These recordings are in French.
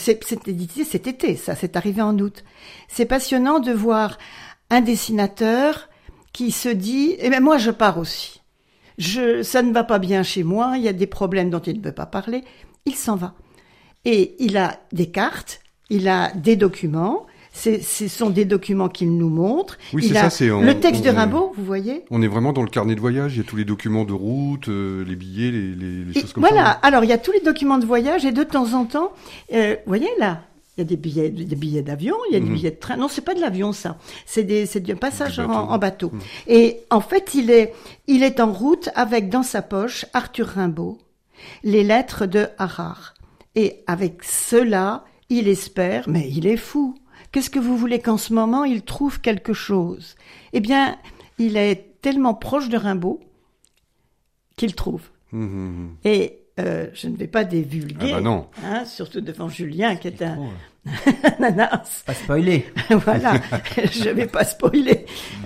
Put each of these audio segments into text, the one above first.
c'est édité cet été, ça, c'est arrivé en août. C'est passionnant de voir un dessinateur qui se dit, eh ben moi je pars aussi. Ça ne va pas bien chez moi, il y a des problèmes dont il ne veut pas parler. Il s'en va. Et il a des cartes, il a des documents. Ce sont des documents qu'il nous montre. Oui, c'est ça. C'est le texte de Rimbaud, vous voyez. On est vraiment dans le carnet de voyage. Il y a tous les documents de route, les billets, les choses comme ça. Voilà. Alors, il y a tous les documents de voyage et de temps en temps, vous voyez là, il y a des billets d'avion, il y a des billets de train. Non, c'est pas de l'avion, ça. C'est du passage en bateau. Et en fait, il est en route avec dans sa poche Arthur Rimbaud, les lettres de Harare. Et avec cela, il espère, mais il est fou. Qu'est-ce que vous voulez qu'en ce moment, il trouve quelque chose? Eh bien, il est tellement proche de Rimbaud qu'il trouve. Et je ne vais pas divulguer, non. Surtout devant Julien, qui est un ananas. Pas spoiler. Voilà, je vais pas spoiler.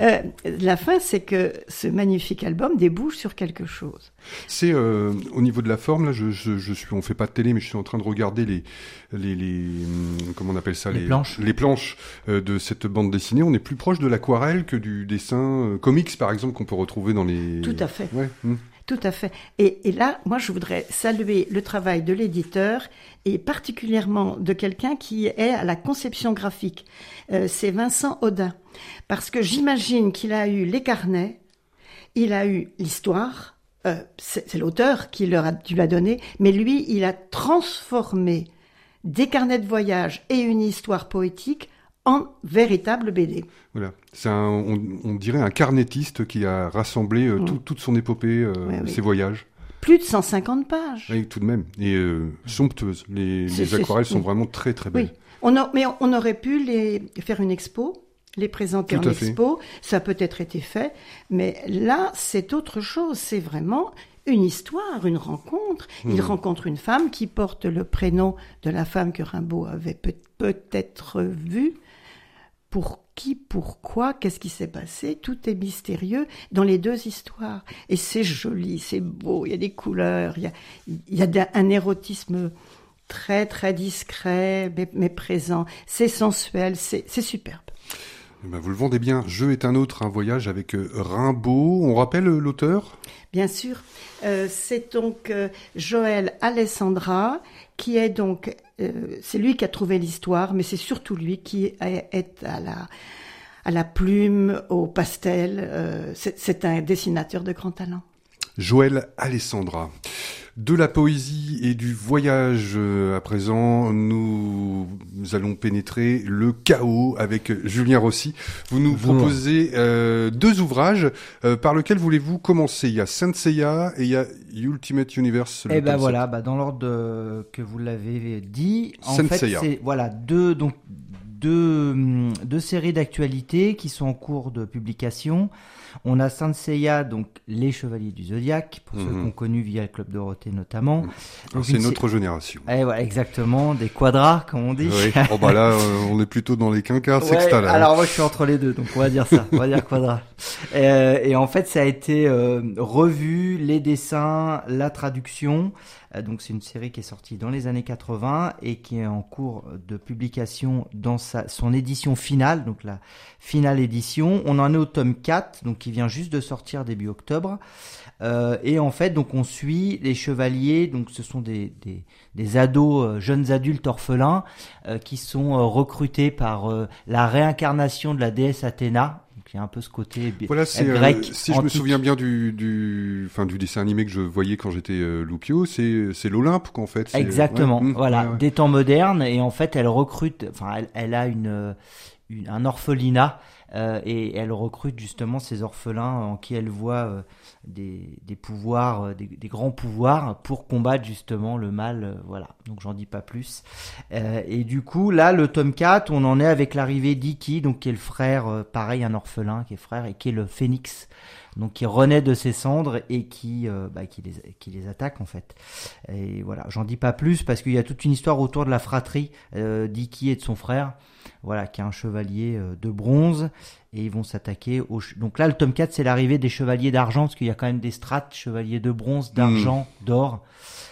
La fin, c'est que ce magnifique album débouche sur quelque chose. C'est au niveau de la forme, là, on fait pas de télé, mais je suis en train de regarder les comment on appelle ça, les planches de cette bande dessinée. On est plus proche de l'aquarelle que du dessin comics, par exemple, qu'on peut retrouver dans les. Tout à fait. Ouais. Tout à fait. Et là, moi, je voudrais saluer le travail de l'éditeur et particulièrement de quelqu'un qui est à la conception graphique. C'est Vincent Audin. Parce que j'imagine qu'il a eu les carnets, il a eu l'histoire, c'est l'auteur qui lui a donné, mais lui, il a transformé des carnets de voyage et une histoire poétique en véritable BD. Voilà, c'est on dirait un carnettiste qui a rassemblé toute son épopée, ses voyages. Plus de 150 pages. Oui, tout de même. Et somptueuses. Les aquarelles sont vraiment très très belles. Oui, mais on aurait pu faire une expo, les présenter en expo. Ça a peut-être été fait, mais là, c'est autre chose. C'est vraiment une histoire, une rencontre. Il rencontre une femme qui porte le prénom de la femme que Rimbaud avait peut-être vue. Pour qui, pourquoi, qu'est-ce qui s'est passé? Tout est mystérieux dans les deux histoires. Et c'est joli, c'est beau, il y a des couleurs, il y a un érotisme très, très discret, mais présent. C'est sensuel, c'est superbe. Ben vous le vendez bien. Jeu est un autre, un voyage avec Rimbaud. On rappelle l'auteur ? Bien sûr. C'est donc Joël Alessandra, qui est donc... c'est lui qui a trouvé l'histoire, mais c'est surtout lui qui est à la plume, au pastel. C'est un dessinateur de grand talent. Joël Alessandra. De la poésie et du voyage à présent, nous allons pénétrer le chaos avec Julien Rossi. Vous nous proposez deux ouvrages par lesquels voulez-vous commencer? Il y a Saint Seiya et il y a Ultimate Universe. Et ben voilà, dans l'ordre que vous l'avez dit. En Saint fait, Seiya. C'est deux séries d'actualités qui sont en cours de publication. On a Saint Seiya, donc Les Chevaliers du Zodiaque, pour ceux qui ont connu via le Club Dorothée notamment. Donc, c'est notre génération. Et voilà, exactement, des quadras, comme on dit. Oui. Oh bah là, on est plutôt dans les quinquars, sextales. Alors moi, je suis entre les deux, donc on va dire ça, on va dire quadras. Et en fait, ça a été revu, les dessins, la traduction. Donc c'est une série qui est sortie dans les années 80 et qui est en cours de publication dans son édition finale, donc la finale édition. On en est au tome 4, donc qui vient juste de sortir début octobre. Et en fait, donc on suit les chevaliers, donc ce sont des ados, jeunes adultes orphelins qui sont recrutés par la réincarnation de la déesse Athéna. Il y a un peu ce côté voilà, grec. Si je me souviens bien du dessin animé que je voyais quand j'étais loupio, c'est l'Olympe qu'en fait. Exactement. Des temps modernes, et en fait elle recrute. Enfin, elle a un orphelinat et elle recrute justement ces orphelins en qui elle voit des pouvoirs, des grands pouvoirs pour combattre justement le mal. Voilà. Donc j'en dis pas plus. Et du coup là, le tome 4, on en est avec l'arrivée d'Iki, donc qui est le frère, pareil, un orphelin qui est frère et qui est le phénix. Donc qui renaît de ses cendres et qui les attaque en fait. Et voilà, j'en dis pas plus parce qu'il y a toute une histoire autour de la fratrie d'Iki et de son frère. Voilà, qui est un chevalier de bronze, et ils vont s'attaquer donc là le tome 4 c'est l'arrivée des chevaliers d'argent, parce qu'il y a quand même des strates, chevaliers de bronze, d'argent, d'or,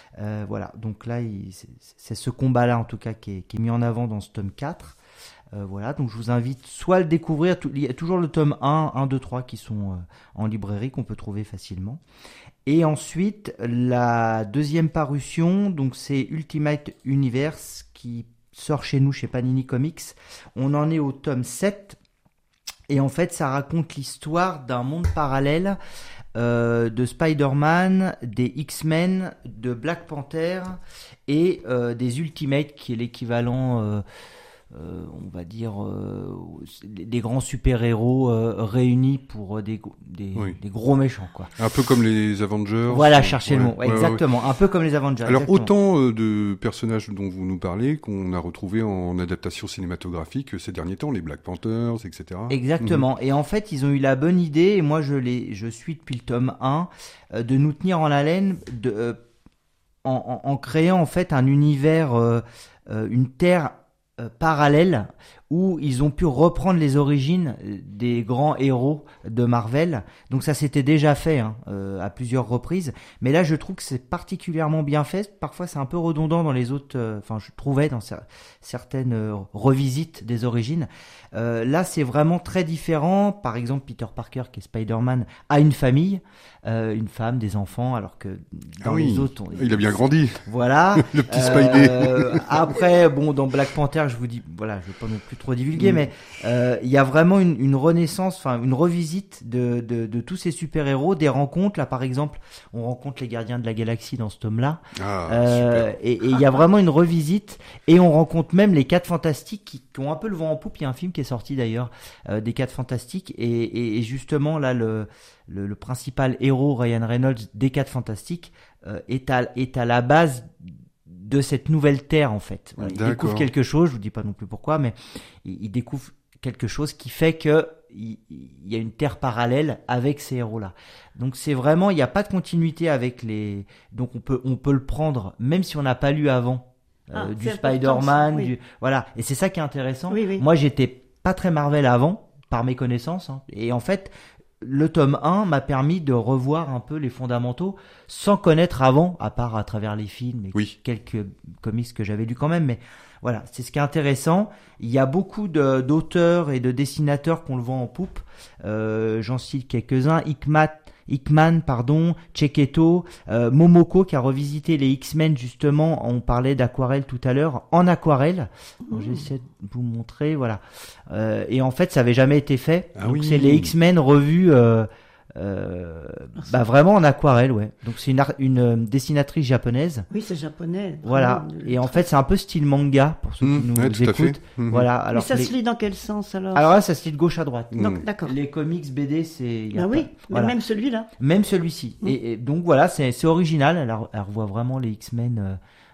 Voilà, donc là, c'est ce combat-là, en tout cas, qui est mis en avant dans ce tome 4. Voilà, donc je vous invite soit à le découvrir, il y a toujours le tome 1, 2, 3 qui sont en librairie, qu'on peut trouver facilement. Et ensuite, la deuxième parution, donc c'est Ultimate Universe, qui sort chez nous, chez Panini Comics. On en est au tome 7, et en fait, ça raconte l'histoire d'un monde parallèle de Spider-Man, des X-Men, de Black Panther et des Ultimates, qui est l'équivalent, on va dire, des grands super-héros réunis pour des gros méchants, quoi. Un peu comme les Avengers. Voilà, cherchez le mot. Exactement, un peu comme les Avengers. Alors exactement. autant de personnages dont vous nous parlez qu'on a retrouvés en adaptation cinématographique ces derniers temps, les Black Panthers, etc. Exactement. Et en fait, ils ont eu la bonne idée, et moi je suis depuis le tome 1, de nous tenir en haleine en créant en fait un univers, une terre parallèle où ils ont pu reprendre les origines des grands héros de Marvel. Donc ça s'était déjà fait à plusieurs reprises, mais là je trouve que c'est particulièrement bien fait. Parfois c'est un peu redondant dans les autres, je trouvais dans certaines revisites des origines. Là c'est vraiment très différent. Par exemple, Peter Parker, qui est Spider-Man, a une famille, une femme, des enfants, alors que dans les autres... il a bien grandi. Voilà. Le petit Spidey. Après, dans Black Panther, je vous dis, voilà, je vais pas non plus trop divulguer, mais il y a vraiment une renaissance, une revisite de tous ces super-héros, des rencontres. Là, par exemple, on rencontre les Gardiens de la Galaxie dans ce tome-là. Et il y a vraiment une revisite, et on rencontre même les 4 Fantastiques qui ont un peu le vent en poupe. Il y a un film qui est sorti d'ailleurs, des 4 Fantastiques, et justement là, le principal héros, Ryan Reynolds, des 4 Fantastiques, est à la base de cette nouvelle terre, en fait. Voilà, il découvre quelque chose, je vous dis pas non plus pourquoi, mais il découvre quelque chose qui fait que il y a une terre parallèle avec ces héros-là. Donc c'est vraiment, il n'y a pas de continuité avec les... Donc on peut le prendre, même si on n'a pas lu avant, du Spider-Man, oui. Voilà. Et c'est ça qui est intéressant. Oui. Moi, j'étais pas très Marvel avant, par mes connaissances, et en fait... Le tome 1 m'a permis de revoir un peu les fondamentaux sans connaître avant, à part à travers les films et quelques comics que j'avais lus quand même. Mais voilà, c'est ce qui est intéressant. Il y a beaucoup d'auteurs et de dessinateurs qu'on le vend en poupe. J'en cite quelques-uns. Hickman, Cheketo, Momoko, qui a revisité les X-Men, justement. On parlait d'aquarelle tout à l'heure, en aquarelle. Donc, j'essaie de vous montrer, voilà. Et en fait, ça avait jamais été fait. Donc c'est les X-Men revus, vraiment en aquarelle, ouais. Donc c'est une dessinatrice japonaise. Oui, c'est japonais. Voilà. Et en fait, c'est un peu style manga pour ceux qui nous écoutent. Voilà. Alors, mais ça se lit dans quel sens alors là, ça se lit de gauche à droite. Donc, d'accord. Les comics BD, c'est. Voilà. Même celui-là. Même celui-ci. Et donc voilà, c'est original. Elle revoit vraiment les X-Men,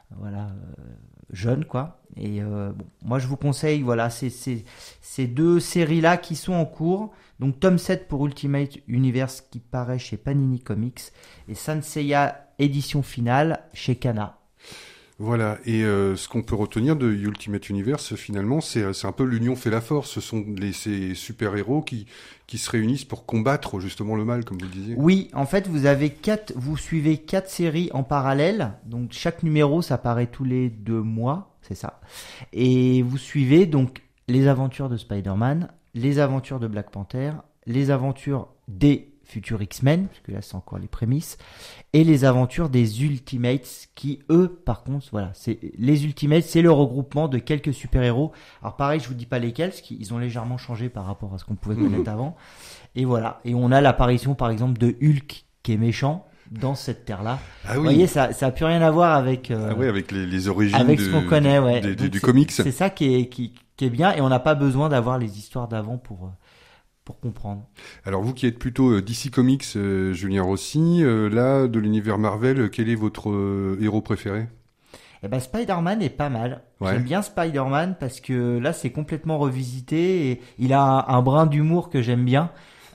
jeunes, quoi. Et moi je vous conseille, voilà, ces 2 séries-là qui sont en cours. Donc tome 7 pour Ultimate Universe qui paraît chez Panini Comics, et Sanseiya édition finale chez Kana. Voilà, et ce qu'on peut retenir de Ultimate Universe, finalement, c'est un peu l'union fait la force. Ce sont ces super-héros qui se réunissent pour combattre justement le mal, comme vous le disiez. Oui, en fait, vous suivez 4 séries en parallèle. Donc chaque numéro, ça paraît tous les 2 mois, c'est ça. Et vous suivez donc les aventures de Spider-Man, les aventures de Black Panther, les aventures des futurs X-Men, parce que là c'est encore les prémices, et les aventures des Ultimates, qui eux, par contre, voilà, les Ultimates, c'est le regroupement de quelques super-héros. Alors pareil, je vous dis pas lesquels, parce qu'ils ont légèrement changé par rapport à ce qu'on pouvait connaître avant. Et voilà, et on a l'apparition par exemple de Hulk, qui est méchant dans cette terre-là. Vous voyez, ça a plus rien à voir avec avec les origines, avec ce qu'on connaît, du comics. C'est ça qui est bien, et on n'a pas besoin d'avoir les histoires d'avant pour comprendre. Alors vous qui êtes plutôt DC Comics, Julien Rossi, là de l'univers Marvel, quel est votre héros préféré ? Spider-Man est pas mal. J'aime bien Spider-Man parce que là c'est complètement revisité et il a un brin d'humour que j'aime bien.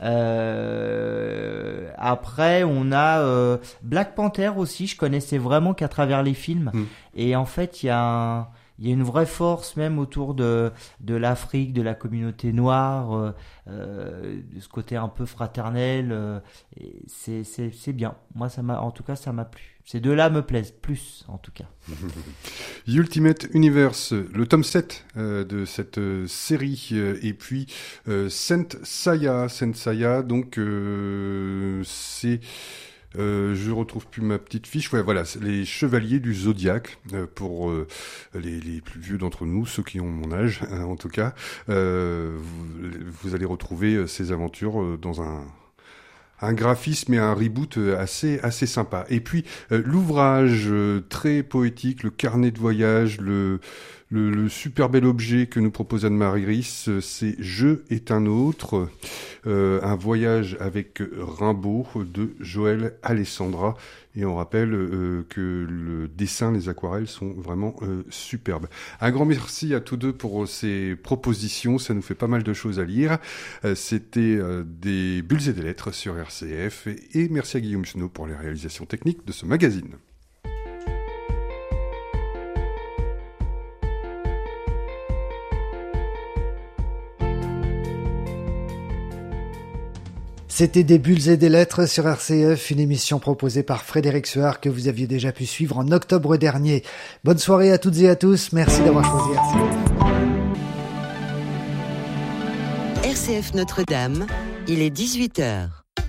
Après on a Black Panther aussi, je connaissais vraiment qu'à travers les films. Et en fait il y a il y a une vraie force même autour de l'Afrique, de la communauté noire, de ce côté un peu fraternel. Et c'est bien. Moi, ça m'a plu. Ces deux-là me plaisent plus, en tout cas. Ultimate Universe, le tome 7 de cette série, et puis Saint Seiya, donc c'est... je retrouve plus ma petite fiche. Ouais, voilà, les Chevaliers du Zodiaque, pour les plus vieux d'entre nous, ceux qui ont mon âge, en tout cas. Vous allez retrouver ces aventures dans un graphisme et un reboot assez sympa. Et puis l'ouvrage très poétique, le carnet de voyage, le super bel objet que nous propose Anne-Marie Ris, c'est Je est un autre, un voyage avec Rimbaud de Joël Alessandra. Et on rappelle que le dessin, les aquarelles sont vraiment superbes. Un grand merci à tous deux pour ces propositions, ça nous fait pas mal de choses à lire. C'était des bulles et des lettres sur RCF, et merci à Guillaume Chenot pour les réalisations techniques de ce magazine. C'était des bulles et des lettres sur RCF, une émission proposée par Frédéric Suard que vous aviez déjà pu suivre en octobre dernier. Bonne soirée à toutes et à tous, merci d'avoir choisi RCF. RCF Notre-Dame, il est 18h.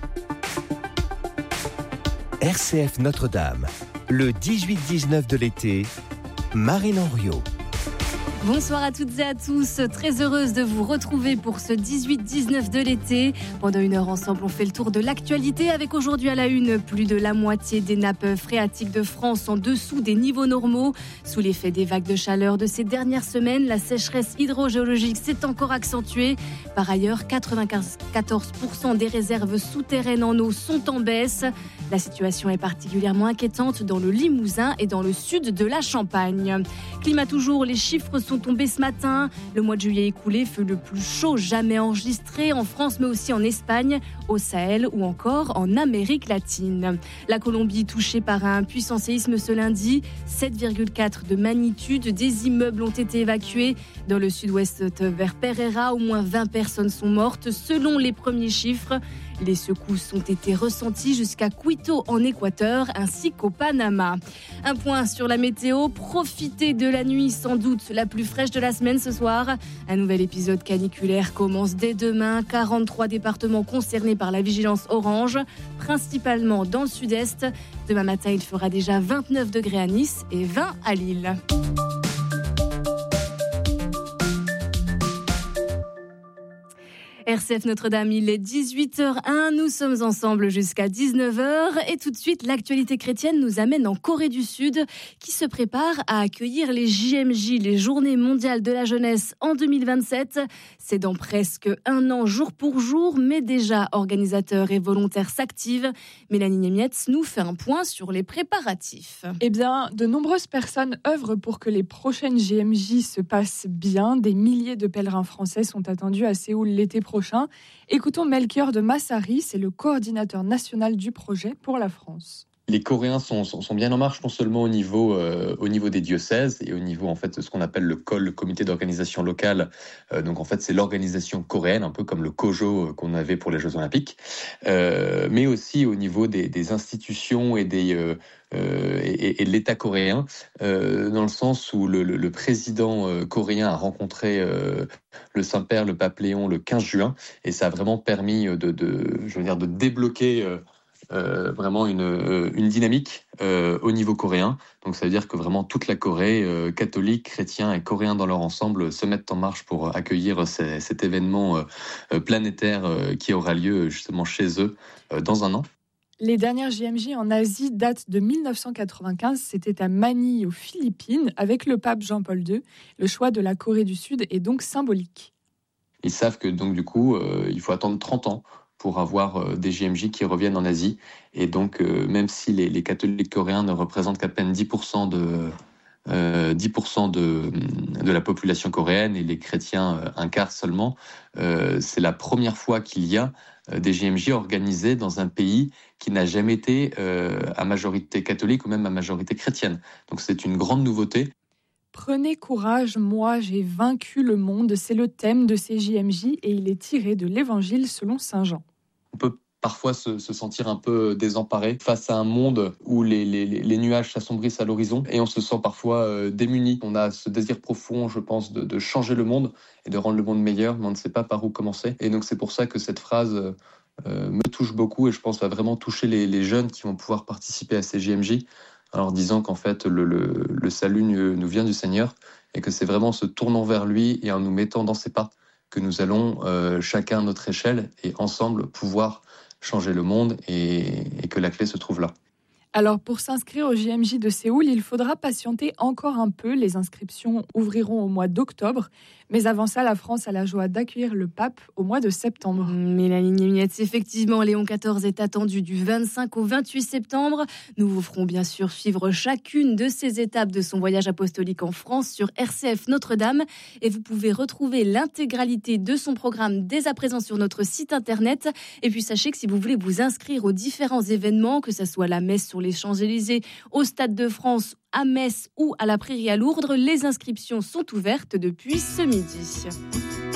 RCF Notre-Dame, le 18-19 de l'été, Marine Henriot. Bonsoir à toutes et à tous, très heureuse de vous retrouver pour ce 18-19 de l'été. Pendant une heure ensemble, on fait le tour de l'actualité avec aujourd'hui à la une, plus de la moitié des nappes phréatiques de France en dessous des niveaux normaux. Sous l'effet des vagues de chaleur de ces dernières semaines, la sécheresse hydrogéologique s'est encore accentuée. Par ailleurs, 94% des réserves souterraines en eau sont en baisse. La situation est particulièrement inquiétante dans le Limousin et dans le sud de la Champagne. Climat toujours, les chiffres sont tombés ce matin. Le mois de juillet écoulé fut le plus chaud jamais enregistré en France, mais aussi en Espagne, au Sahel ou encore en Amérique latine. La Colombie touchée par un puissant séisme ce lundi, 7,4 de magnitude. Des immeubles ont été évacués. Dans le sud-ouest vers Pereira, au moins 20 personnes sont mortes selon les premiers chiffres. Les secousses ont été ressenties jusqu'à Quito en Équateur ainsi qu'au Panama. Un point sur la météo, profitez de la nuit sans doute la plus fraîche de la semaine ce soir. Un nouvel épisode caniculaire commence dès demain. 43 départements concernés par la vigilance orange, principalement dans le sud-est. Demain matin, il fera déjà 29 degrés à Nice et 20 à Lille. RCF Notre-Dame, il est 18h01, nous sommes ensemble jusqu'à 19h et tout de suite l'actualité chrétienne nous amène en Corée du Sud qui se prépare à accueillir les JMJ, les Journées mondiales de la jeunesse en 2027. C'est dans presque un an jour pour jour, mais déjà organisateurs et volontaires s'activent. Mélanie Niemietz nous fait un point sur les préparatifs. Eh bien, de nombreuses personnes œuvrent pour que les prochaines JMJ se passent bien. Des milliers de pèlerins français sont attendus à Séoul l'été prochain. Écoutons Melchior de Massari, c'est le coordinateur national du projet pour la France. Les Coréens sont bien en marche, non seulement au niveau des diocèses et au niveau en fait de ce qu'on appelle le COL, le comité d'organisation locale. Donc en fait c'est l'organisation coréenne, un peu comme le COJO qu'on avait pour les Jeux Olympiques, mais aussi au niveau des institutions et de l'État coréen, dans le sens où le président coréen a rencontré le Saint-Père, le pape Léon, le 15 juin, et ça a vraiment permis de débloquer vraiment une dynamique au niveau coréen. Donc ça veut dire que vraiment toute la Corée, catholique, chrétien et coréen dans leur ensemble, se mettent en marche pour accueillir cet événement planétaire qui aura lieu justement chez eux dans un an. Les dernières JMJ en Asie datent de 1995. C'était à Manille, aux Philippines, avec le pape Jean-Paul II. Le choix de la Corée du Sud est donc symbolique. Ils savent que donc du coup, il faut attendre 30 ans pour avoir des JMJ qui reviennent en Asie. Et donc, même si les catholiques coréens ne représentent qu'à peine 10% de la population coréenne et les chrétiens un quart seulement, c'est la première fois qu'il y a des JMJ organisés dans un pays qui n'a jamais été à majorité catholique ou même à majorité chrétienne. Donc c'est une grande nouveauté. Prenez courage, moi j'ai vaincu le monde. C'est le thème de ces JMJ et il est tiré de l'Évangile selon Saint Jean. On peut parfois se sentir un peu désemparé face à un monde où les nuages s'assombrissent à l'horizon et on se sent parfois démuni. On a ce désir profond, je pense, de changer le monde et de rendre le monde meilleur, mais on ne sait pas par où commencer. Et donc c'est pour ça que cette phrase me touche beaucoup et je pense va vraiment toucher les jeunes qui vont pouvoir participer à ces JMJ en leur disant qu'en fait le salut nous vient du Seigneur et que c'est vraiment en se tournant vers lui et en nous mettant dans ses pas que nous allons chacun à notre échelle et ensemble pouvoir changer le monde et que la clé se trouve là. Alors pour s'inscrire au JMJ de Séoul, il faudra patienter encore un peu. Les inscriptions ouvriront au mois d'octobre. Mais avant ça, la France a la joie d'accueillir le pape au mois de septembre. Mélanie Niemietz, effectivement, Léon XIV est attendu du 25 au 28 septembre. Nous vous ferons bien sûr suivre chacune de ces étapes de son voyage apostolique en France sur RCF Notre-Dame. Et vous pouvez retrouver l'intégralité de son programme dès à présent sur notre site internet. Et puis sachez que si vous voulez vous inscrire aux différents événements, que ce soit la messe sur les Champs-Élysées, au Stade de France, à Metz ou à la Prairie à Lourdres, les inscriptions sont ouvertes depuis ce midi.